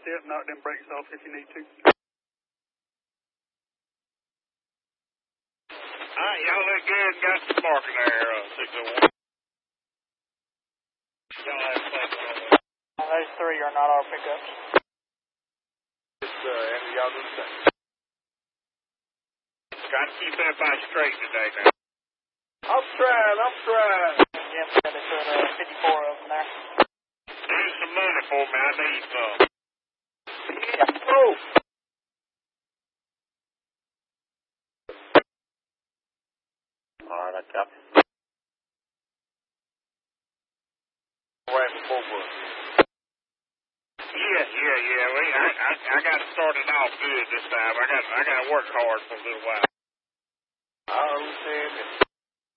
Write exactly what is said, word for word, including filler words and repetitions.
it, knock them brakes off if you need to. Alright, y'all look good. Got some marker there, uh, six oh one. Y'all have a place on that. Those three are not our pickups. It's, uh, Andrew, y'all do the same. Got to keep that by straight today, man. I'm trying, I'm trying. Jim said they put uh, fifty-four of them there. Need some money for me. I need some. Yeah. Oh! Alright, I copy. Right before work. Yeah, yeah, yeah. We, I, I, I got started off good this time. I got, I got to work hard for a little while. I understand it.